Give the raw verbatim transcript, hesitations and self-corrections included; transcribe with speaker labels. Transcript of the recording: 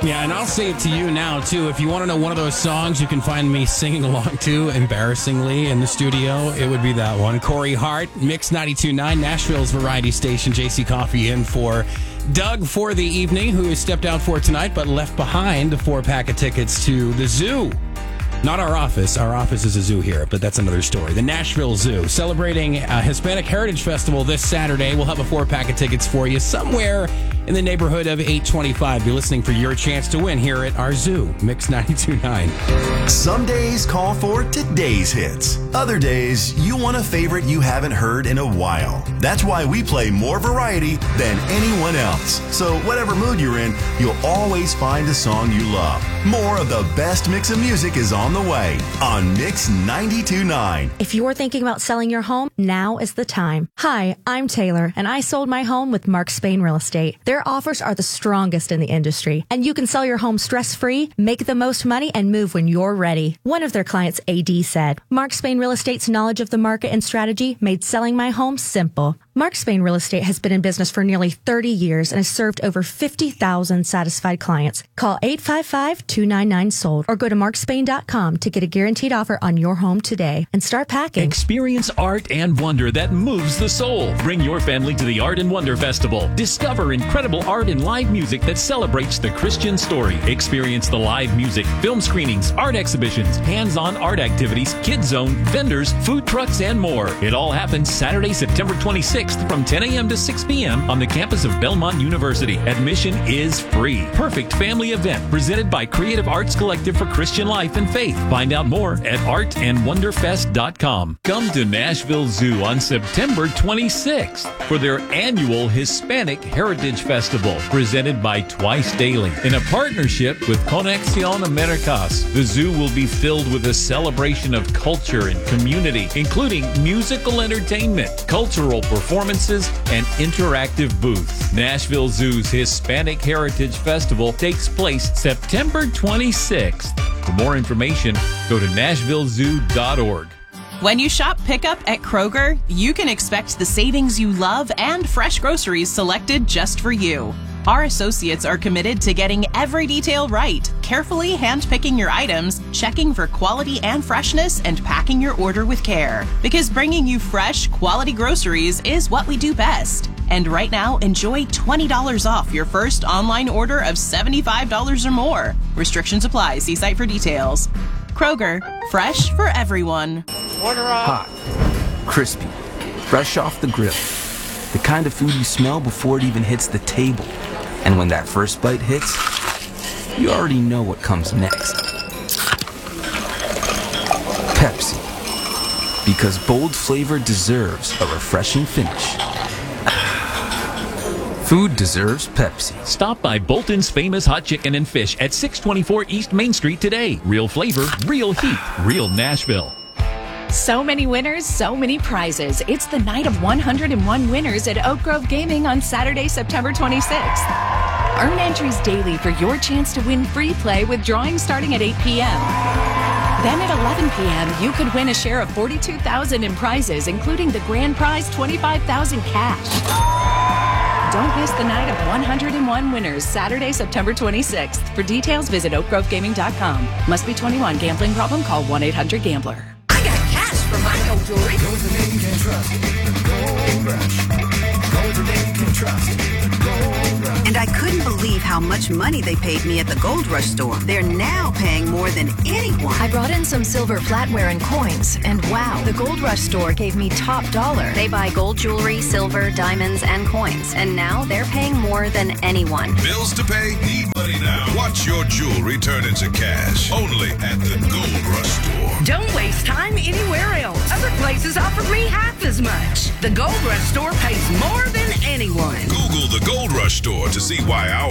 Speaker 1: Yeah, and I'll say it to you now, too. If you want to know one of those songs you can find me singing along to, embarrassingly, in the studio, it would be that one. Corey Hart, Mix ninety-two point nine, Nashville's variety station. J C Coffee in for Doug for the evening, who has stepped out for tonight, but left behind a four-pack of tickets to the zoo. Not our office. Our office is a zoo here, but that's another story. The Nashville Zoo, celebrating a Hispanic Heritage Festival this Saturday. We'll have a four-pack of tickets for you somewhere in the neighborhood of eight twenty-five. Be listening for your chance to win here at our zoo, Mix ninety-two point nine.
Speaker 2: Some days call for today's hits. Other days, you want a favorite you haven't heard in a while. That's why we play more variety than anyone else. So whatever mood you're in, you'll always find a song you love. More of the best mix of music is on the way on Mix ninety-two point nine.
Speaker 3: If you're thinking about selling your home, now is the time. Hi, I'm Taylor, and I sold my home with Mark Spain Real Estate. Their offers are the strongest in the industry, and you can sell your home stress-free, make the most money, and move when you're ready. One of their clients, A D, said, Mark Spain Real Estate's knowledge of the market and strategy made selling my home simple. Mark Spain Real Estate has been in business for nearly thirty years and has served over fifty thousand satisfied clients. Call eight five five, two nine nine, sold or go to mark spain dot com to get a guaranteed offer on your home today and start packing.
Speaker 4: Experience art and wonder that moves the soul. Bring your family to the Art and Wonder Festival. Discover incredible art and live music that celebrates the Christian story. Experience the live music, film screenings, art exhibitions, hands-on art activities, kids zone, vendors, food trucks, and more. It all happens Saturday, September twenty-sixth from ten a.m. to six p.m. on the campus of Belmont University. Admission is free. Perfect family event presented by Creative Arts Collective for Christian Life and Faith. Find out more at art and wonder fest dot com. Come to Nashville Zoo on September twenty-sixth for their annual Hispanic Heritage Festival, presented by Twice Daily in a partnership with Conexión Americas. The zoo will be filled with a celebration of culture and community, including musical entertainment, cultural performances, and interactive booths. Nashville Zoo's Hispanic Heritage Festival takes place September twenty-sixth. For more information, go to nashville zoo dot org.
Speaker 5: When you shop pickup at Kroger, you can expect the savings you love and fresh groceries selected just for you. Our associates are committed to getting every detail right, carefully handpicking your items, checking for quality and freshness, and packing your order with care. Because bringing you fresh, quality groceries is what we do best. And right now, enjoy twenty dollars off your first online order of seventy-five dollars or more. Restrictions apply. See site for details. Kroger, fresh for everyone.
Speaker 6: Hot, crispy, fresh off the grill. The kind of food you smell before it even hits the table. And when that first bite hits, you already know what comes next. Pepsi. Because bold flavor deserves a refreshing finish. Food deserves Pepsi.
Speaker 4: Stop by Bolton's Famous Hot Chicken and Fish at six twenty-four East Main Street today. Real flavor, real heat, real Nashville.
Speaker 7: So many winners, so many prizes. It's the night of one hundred one winners at Oak Grove Gaming on Saturday, September twenty-sixth. Earn entries daily for your chance to win free play with drawings starting at eight p.m. Then at eleven p.m., you could win a share of forty-two thousand dollars in prizes, including the grand prize twenty-five thousand dollars cash. Don't miss the night of one hundred one winners, Saturday, September twenty-sixth. For details, visit oak grove gaming dot com. Must be twenty-one. Gambling problem? Call one eight hundred gambler.
Speaker 8: For my gold jewelry. Gold the name you can trust. Gold Rush. Gold the name you can trust. Gold Rush.
Speaker 9: And I couldn't believe how much money they paid me at the Gold Rush store. They're now paying more than anyone.
Speaker 10: I brought in some silver flatware and coins, and wow, the Gold Rush store gave me top dollar.
Speaker 11: They buy gold jewelry, silver, diamonds, and coins, and now they're paying more than anyone.
Speaker 12: Bills to pay? Need money now. Watch your jewelry turn into cash. Only at the Gold Rush store.
Speaker 8: Don't waste time anywhere else. Other places offer me half as much. The Gold Rush store pays more than anyone.
Speaker 12: Google the Gold Rush store to see why our